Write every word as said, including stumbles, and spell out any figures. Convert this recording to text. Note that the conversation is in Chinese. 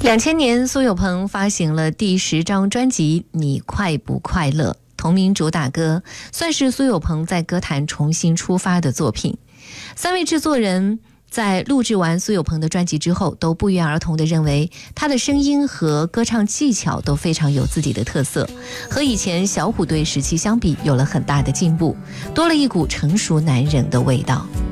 两千年，苏有朋发行了第十张专辑《你快不快乐》，同名主打歌，算是苏有朋在歌坛重新出发的作品。三位制作人在录制完苏有朋的专辑之后，都不约而同地认为他的声音和歌唱技巧都非常有自己的特色，和以前小虎队时期相比有了很大的进步，多了一股成熟男人的味道。